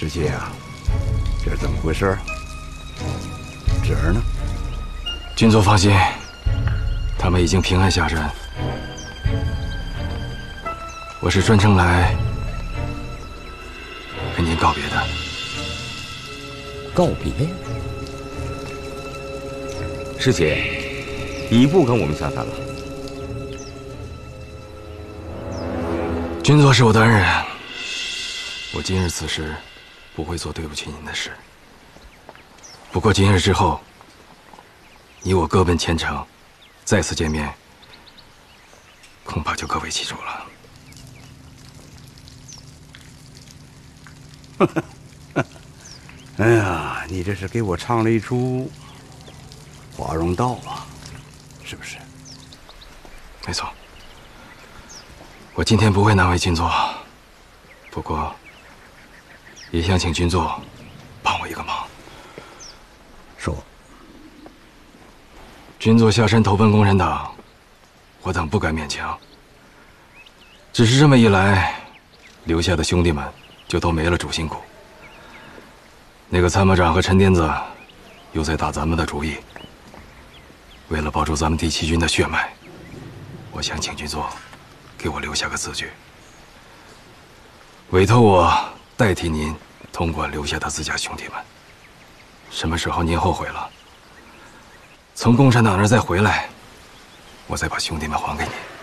师姐啊，这是怎么回事？侄儿呢？ 军座放心，他们已经平安下山。我是专程来跟您告别的。 告别？ 师姐，你不跟我们下山了？ 军座是我的恩人，我今日此时不会做对不起您的事。不过今日之后，你我各奔前程，再次见面，恐怕就各为其主了。哎呀，你这是给我唱了一出华容道啊，是不是？ 没错。我今天不会难为军座，不过也想请军座帮我一个忙。 说。 军座下山投奔共产党，我等不敢勉强。只是这么一来，留下的兄弟们就都没了主心骨。那个参谋长和陈颠子又在打咱们的主意。为了保住咱们第7军的血脉，我想请军座给我留下个字据，委托我代替您统管留下的自家兄弟们。什么时候您后悔了，从共产党那儿再回来，我再把兄弟们还给你。